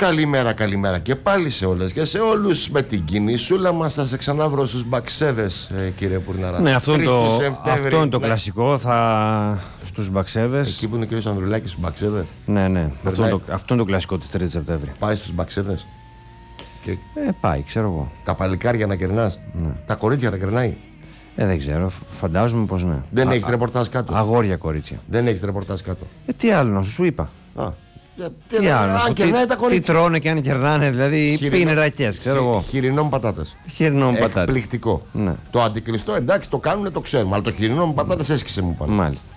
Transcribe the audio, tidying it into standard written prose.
Καλημέρα, καλημέρα και πάλι σε όλες και σε όλους. Με την κινησούλα μας θα σε ξαναβρω στους μπαξέδες, κύριε Πουρναρά. Ναι, αυτό είναι το κλασικό. Στους μπαξέδες. Εκεί που είναι ο κύριος Ανδρουλάκης στους μπαξέδες. Ναι. Αυτό είναι το κλασικό της 3η Σεπτέμβρη. Πάει στους μπαξέδες. Και... πάει, ξέρω εγώ. Τα παλικάρια να κερνάς. Ναι. Τα κορίτσια να κερνάει. Δεν ξέρω, φαντάζομαι πως ναι. Δεν έχεις ρεπορτάζ κάτω. Αγόρια κορίτσια. Δεν έχεις ρεπορτάζ κάτω. Τι άλλο να σου είπα. Τι άλλο, αν κερνάει τα κορίτσια. Τι τρώνε και αν κερνάνε, δηλαδή πίνε ρακές, ξέρω εγώ. Χοιρινό με πατάτες. Εκπληκτικό. Ναι. Το αντικριστό εντάξει το κάνουν, το ξέρουμε. Αλλά το χοιρινό με πατάτες έσκησε μου πάνω. Μάλιστα.